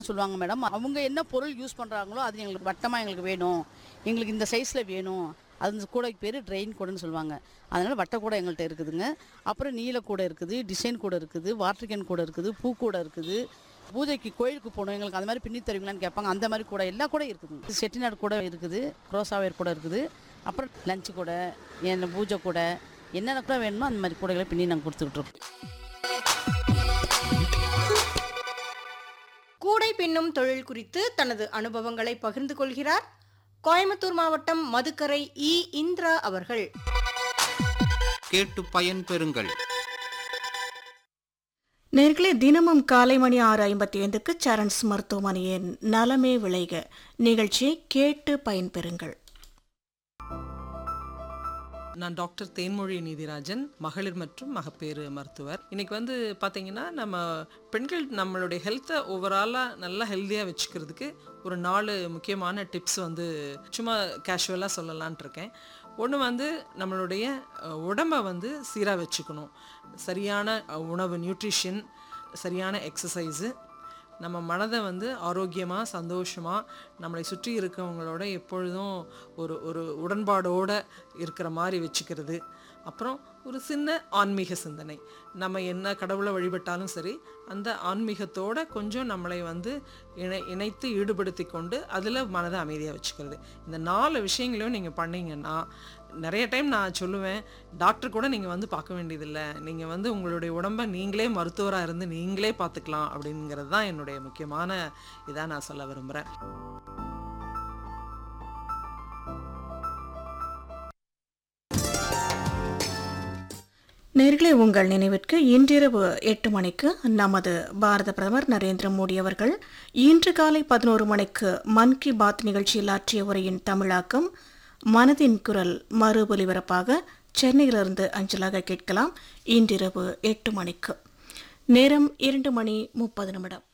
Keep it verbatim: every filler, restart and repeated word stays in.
சொல்லுவாங்க மேடம். அவங்க என்ன பொருள் யூஸ் பண்றாங்களோ அது எங்களுக்கு வட்டமா எங்களுக்கு வேணும். எங்களுக்கு இந்த சைஸ்ல வேணும். அந்த கூடைக்கு பேரு ட்ரெயின் கூடைன்னு சொல்லுவாங்க. அதனால வட்ட கூடை எங்கள்ட்ட இருக்குதுங்க. அப்புறம் நீல கூடை இருக்குது, டிசைன் கூடை இருக்குது, வாட்டர் கேன் கூடை இருக்குது, பூக்கூடை இருக்குது. பூஜைக்கு கோயிலுக்கு போகணும் எங்களுக்கு அந்த மாதிரி பின்னி தருவீங்களான்னு கேட்பாங்க. அந்த மாதிரி கூடை எல்லா கூடையும் இருக்குதுங்க. செட்டிநாடு கூடை இருக்குது, குரோசாவேர் கூடை இருக்குது. அப்புறம் லஞ்ச் கூடை, என்ன பூஜை கூடை, என்னென்ன கூட வேணுமோ அந்த மாதிரி கூடைகளை பின்னி நாங்கள் கொடுத்துக்கிட்டு இருக்கோம். கூடை பின்னும் தொழில் குறித்து தனது அனுபவங்களை பகிர்ந்து கொள்கிறார் கோயம்புத்தூர் மாவட்டம் மதுக்கரை இ இந்திரா அவர்கள். கேட்டு பயன் பெறுங்கள். நேர்களே, தினமும் காலை மணி ஆறு ஐம்பத்தி ஐந்துக்கு சரண்ஸ் மருத்துவமனையின் நலமே விளைக நிகழ்ச்சியை கேட்டு பயன்பெறுங்கள். நான் டாக்டர் தேன்மொழி நீதிராஜன், மகளிர் மற்றும் மகப்பேறு மருத்துவர். இன்னைக்கு வந்து பார்த்தீங்கன்னா, நம்ம பெண்கள் நம்மளுடைய ஹெல்த்தை ஓவராலாக நல்லா ஹெல்த்தியாக வச்சுக்கிறதுக்கு ஒரு நாலு முக்கியமான டிப்ஸ் வந்து சும்மா கேஷுவலாக சொல்லலான்ட்டு இருக்கேன். ஒன்று வந்து நம்மளுடைய உடம்பை வந்து சீராக வச்சுக்கணும். சரியான உணவு, நியூட்ரிஷன், சரியான எக்ஸசைஸு, நம்ம மனதை வந்து ஆரோக்கியமாக சந்தோஷமாக நம்மளை சுற்றி இருக்கவங்களோட எப்பொழுதும் ஒரு ஒரு உடன்பாடோடு இருக்கிற மாதிரி வச்சுக்கிறது. அப்புறம் ஒரு சின்ன ஆன்மீக சிந்தனை. நம்ம என்ன கடவுளை வழிபட்டாலும் சரி, அந்த ஆன்மீகத்தோடு கொஞ்சம் நம்மளை வந்து இணை இணைத்து ஈடுபடுத்தி கொண்டு அதில் மனதை அமைதியாக வச்சுக்கிறது. இந்த நாலு விஷயங்களையும் நீங்கள் பண்ணிங்கன்னா, நிறைய டைம் நான் சொல்லுவேன், டாக்டர் கூட நீங்கள் வந்து பார்க்க வேண்டியதில்லை, நீங்கள் வந்து உங்களுடைய உடம்பை நீங்களே மருத்துவராக இருந்து நீங்களே பார்த்துக்கலாம் அப்படிங்கிறது தான் என்னுடைய முக்கியமான இதாக நான் சொல்ல விரும்புகிறேன். நேர்களே, உங்கள் நினைவிற்கு இன்றிரவு எட்டு மணிக்கு நமது பாரத பிரதமர் நரேந்திர மோடி அவர்கள் இன்று காலை பதினோரு மணிக்கு மன் கி பாத் நிகழ்ச்சியில் ஆற்றிய உரையின் தமிழாக்கம் மனதின் குரல் மறு ஒலிபரப்பாக சென்னையிலிருந்து அஞ்சலாக கேட்கலாம். இன்றிரவு எட்டு மணிக்கு. நேரம் இரண்டு மணி முப்பது நிமிடம்.